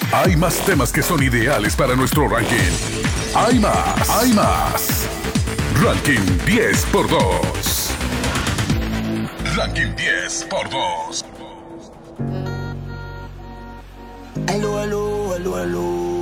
Hay más temas que son ideales para nuestro ranking. Hay más, hay más. Ranking 10 por 2. Ranking 10 por 2. Aló, aló, aló, aló.